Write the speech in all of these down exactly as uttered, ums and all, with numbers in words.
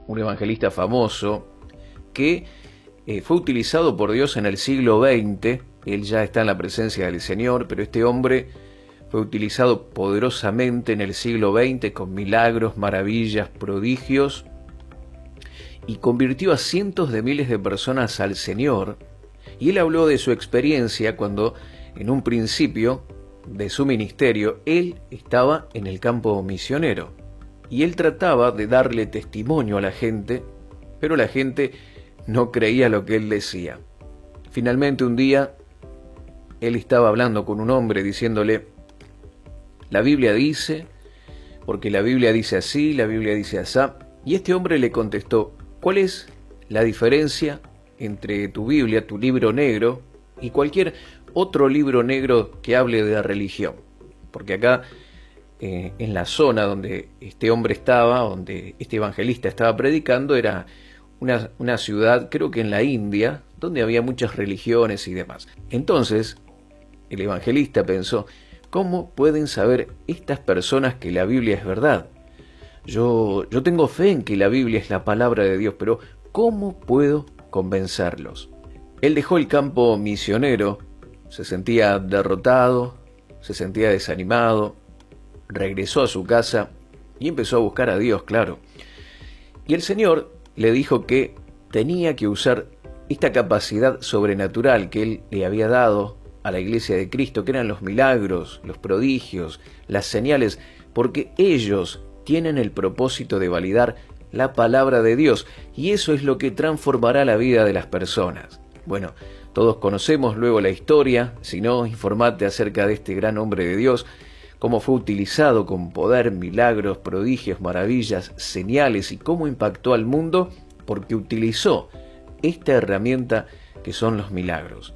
un evangelista famoso que eh, fue utilizado por Dios en el siglo veinte. Él ya está en la presencia del Señor, pero este hombre fue utilizado poderosamente en el siglo veinte con milagros, maravillas, prodigios, y convirtió a cientos de miles de personas al Señor. Y él habló de su experiencia cuando, en un principio de su ministerio, él estaba en el campo misionero. Y él trataba de darle testimonio a la gente, pero la gente no creía lo que él decía. Finalmente un día, él estaba hablando con un hombre diciéndole: la Biblia dice, porque la Biblia dice así, la Biblia dice asá. Y este hombre le contestó: ¿cuál es la diferencia entre tu Biblia, tu libro negro, y cualquier otro libro negro que hable de la religión? Porque acá, eh, en la zona donde este hombre estaba, donde este evangelista estaba predicando, era una, una ciudad, creo que en la India, donde había muchas religiones y demás. Entonces, el evangelista pensó: ¿cómo pueden saber estas personas que la Biblia es verdad? Yo, yo tengo fe en que la Biblia es la palabra de Dios, pero ¿cómo puedo convencerlos? Él dejó el campo misionero, se sentía derrotado, se sentía desanimado, regresó a su casa y empezó a buscar a Dios, claro. Y el Señor le dijo que tenía que usar esta capacidad sobrenatural que Él le había dado a la iglesia de Cristo, que eran los milagros, los prodigios, las señales, porque ellos tienen el propósito de validar la palabra de Dios, y eso es lo que transformará la vida de las personas. Bueno, todos conocemos luego la historia, si no, informate acerca de este gran hombre de Dios, cómo fue utilizado con poder, milagros, prodigios, maravillas, señales, y cómo impactó al mundo porque utilizó esta herramienta que son los milagros.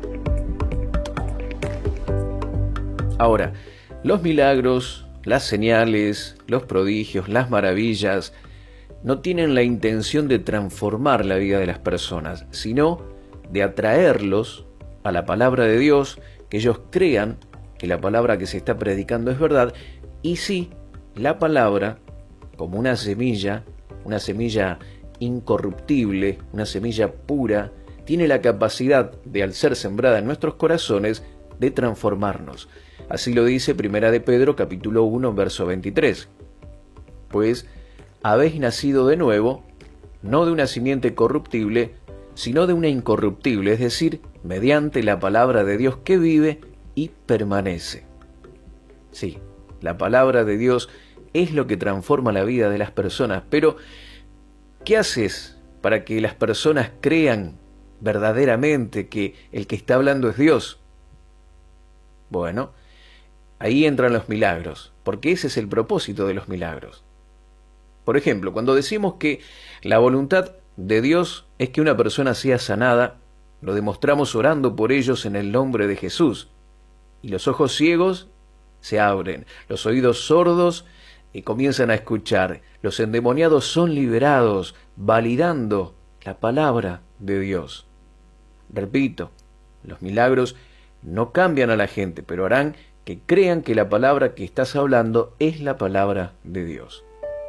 Ahora, los milagros, las señales, los prodigios, las maravillas, no tienen la intención de transformar la vida de las personas, sino de atraerlos a la palabra de Dios, que ellos crean que la palabra que se está predicando es verdad, y sí, la palabra, como una semilla, una semilla incorruptible, una semilla pura, tiene la capacidad de, al ser sembrada en nuestros corazones, de transformarnos. Así lo dice Primera de Pedro, capítulo uno, verso veintitrés. Pues habéis nacido de nuevo, no de una simiente corruptible, sino de una incorruptible, es decir, mediante la palabra de Dios que vive y permanece. Sí, la palabra de Dios es lo que transforma la vida de las personas, pero ¿qué haces para que las personas crean verdaderamente que el que está hablando es Dios? Bueno, ahí entran los milagros, porque ese es el propósito de los milagros. Por ejemplo, cuando decimos que la voluntad de Dios es que una persona sea sanada, lo demostramos orando por ellos en el nombre de Jesús. Y los ojos ciegos se abren, los oídos sordos y comienzan a escuchar, los endemoniados son liberados, validando la palabra de Dios. Repito, los milagros no cambian a la gente, pero harán que crean que la palabra que estás hablando es la palabra de Dios.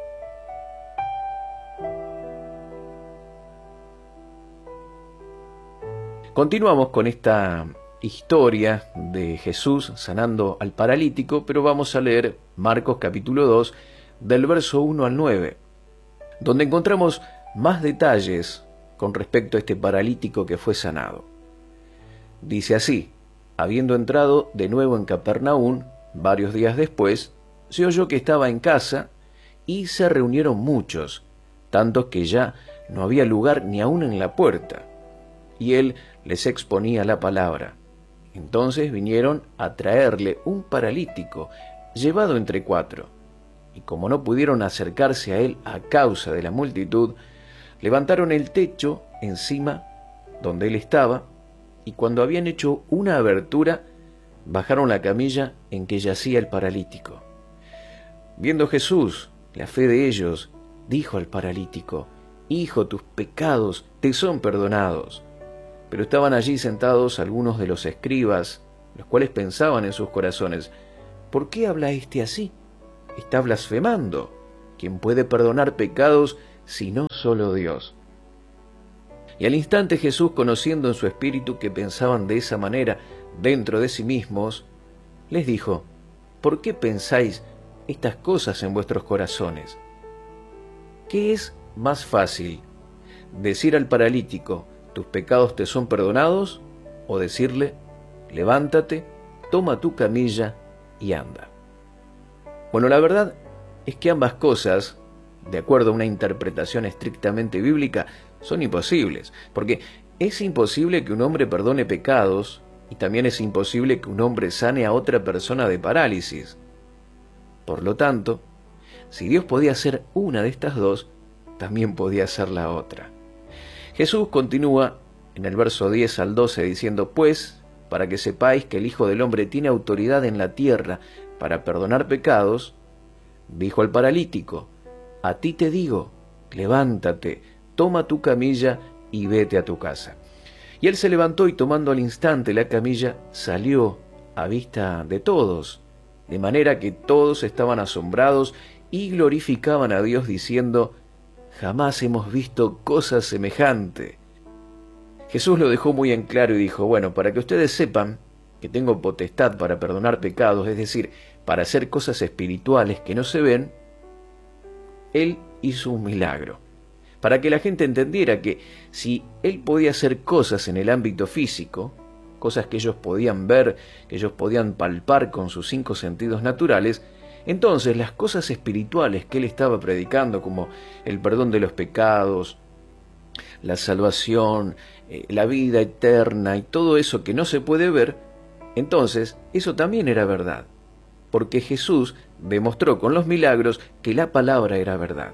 Continuamos con esta historia de Jesús sanando al paralítico, pero vamos a leer Marcos capítulo dos, del verso uno al nueve, donde encontramos más detalles con respecto a este paralítico que fue sanado. Dice así: habiendo entrado de nuevo en Capernaum, varios días después, se oyó que estaba en casa, y se reunieron muchos, tantos que ya no había lugar ni aun en la puerta, y él les exponía la palabra. Entonces vinieron a traerle un paralítico, llevado entre cuatro, y como no pudieron acercarse a él a causa de la multitud, levantaron el techo encima donde él estaba, y cuando habían hecho una abertura, bajaron la camilla en que yacía el paralítico. Viendo Jesús la fe de ellos, dijo al paralítico: Hijo, tus pecados te son perdonados. Pero estaban allí sentados algunos de los escribas, los cuales pensaban en sus corazones: ¿por qué habla este así? Está blasfemando. ¿Quién puede perdonar pecados sino solo Dios. Y al instante Jesús, conociendo en su espíritu que pensaban de esa manera dentro de sí mismos, les dijo: ¿por qué pensáis estas cosas en vuestros corazones? ¿Qué es más fácil, decir al paralítico, tus pecados te son perdonados, o decirle, levántate, toma tu camilla y anda? Bueno, la verdad es que ambas cosas, de acuerdo a una interpretación estrictamente bíblica, son imposibles, porque es imposible que un hombre perdone pecados y también es imposible que un hombre sane a otra persona de parálisis. Por lo tanto, si Dios podía hacer una de estas dos, también podía hacer la otra. Jesús continúa en el verso diez al doce diciendo: pues, para que sepáis que el Hijo del Hombre tiene autoridad en la tierra para perdonar pecados, dijo al paralítico: a ti te digo, levántate, toma tu camilla y vete a tu casa. Y él se levantó y, tomando al instante la camilla, salió a vista de todos, de manera que todos estaban asombrados y glorificaban a Dios diciendo: jamás hemos visto cosa semejante. Jesús lo dejó muy en claro y dijo: bueno, para que ustedes sepan que tengo potestad para perdonar pecados, es decir, para hacer cosas espirituales que no se ven, Él hizo un milagro, para que la gente entendiera que si Él podía hacer cosas en el ámbito físico, cosas que ellos podían ver, que ellos podían palpar con sus cinco sentidos naturales, entonces las cosas espirituales que Él estaba predicando, como el perdón de los pecados, la salvación, eh, la vida eterna y todo eso que no se puede ver, entonces eso también era verdad, porque Jesús demostró con los milagros que la palabra era verdad.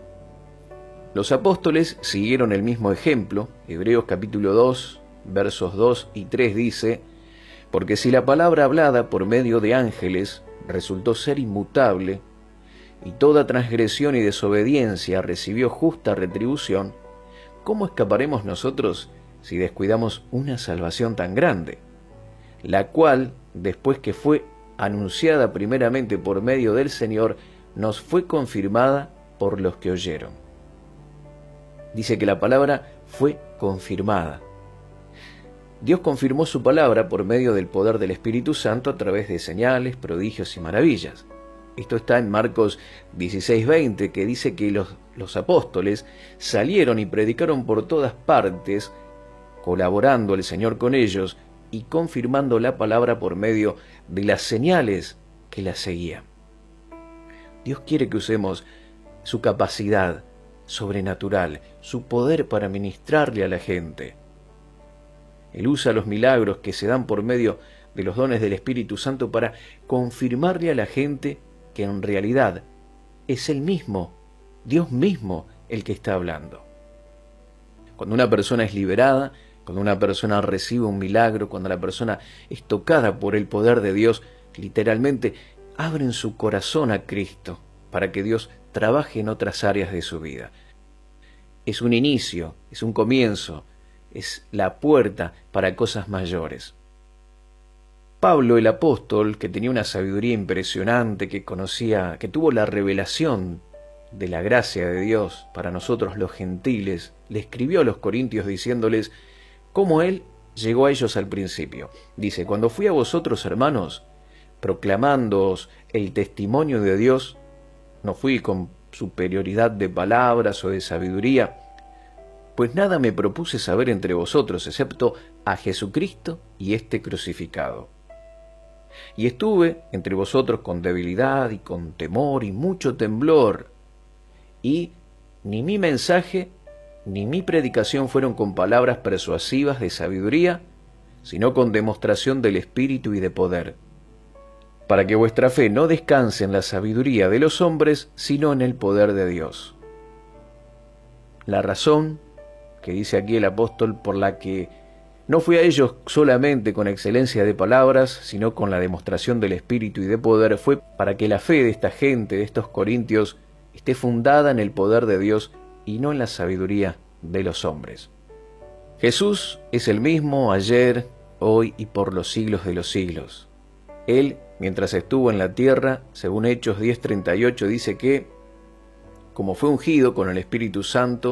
Los apóstoles siguieron el mismo ejemplo. Hebreos capítulo dos, versos dos y tres dice: porque si la palabra hablada por medio de ángeles resultó ser inmutable, y toda transgresión y desobediencia recibió justa retribución, ¿cómo escaparemos nosotros si descuidamos una salvación tan grande? La cual, después que fue anunciada primeramente por medio del Señor, nos fue confirmada por los que oyeron. Dice que la palabra fue confirmada. Dios confirmó su palabra por medio del poder del Espíritu Santo a través de señales, prodigios y maravillas. Esto está en Marcos dieciséis veinte, que dice que los, los apóstoles salieron y predicaron por todas partes, colaborando el Señor con ellos y confirmando la palabra por medio de las señales que la seguían. Dios quiere que usemos su capacidad sobrenatural, su poder para ministrarle a la gente. Él usa los milagros que se dan por medio de los dones del Espíritu Santo para confirmarle a la gente que en realidad es Él mismo, Dios mismo, el que está hablando. Cuando una persona es liberada, cuando una persona recibe un milagro, cuando la persona es tocada por el poder de Dios, literalmente abren su corazón a Cristo para que Dios trabaje en otras áreas de su vida. Es un inicio, es un comienzo, es la puerta para cosas mayores. Pablo, el apóstol, que tenía una sabiduría impresionante, que conocía, que tuvo la revelación de la gracia de Dios para nosotros los gentiles, le escribió a los corintios diciéndoles cómo él llegó a ellos al principio. Dice: cuando fui a vosotros, hermanos, proclamándoos el testimonio de Dios, no fui con superioridad de palabras o de sabiduría, pues nada me propuse saber entre vosotros, excepto a Jesucristo y este crucificado. Y estuve entre vosotros con debilidad y con temor y mucho temblor, y ni mi mensaje ni mi predicación fueron con palabras persuasivas de sabiduría, sino con demostración del Espíritu y de poder, para que vuestra fe no descanse en la sabiduría de los hombres, sino en el poder de Dios. La razón que dice aquí el apóstol por la que no fui a ellos solamente con excelencia de palabras, sino con la demostración del Espíritu y de poder, fue para que la fe de esta gente, de estos corintios, esté fundada en el poder de Dios y no en la sabiduría de los hombres. Jesús es el mismo ayer, hoy y por los siglos de los siglos. Él, mientras estuvo en la tierra, según Hechos diez treinta y ocho, dice que, como fue ungido con el Espíritu Santo,